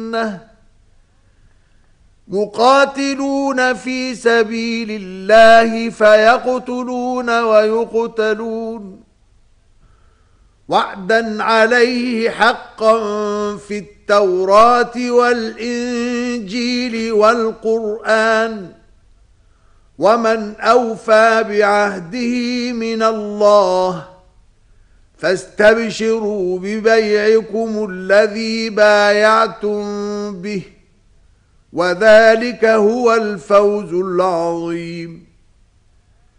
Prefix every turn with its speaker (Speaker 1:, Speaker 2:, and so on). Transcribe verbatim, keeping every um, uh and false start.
Speaker 1: سنة يقاتلون في سبيل الله فيقتلون ويقتلون وعدا عليه حقا في التوراة والإنجيل والقرآن ومن أوفى بعهده من الله فاستبشروا ببيعكم الذي بايعتم به وذلك هو الفوز العظيم.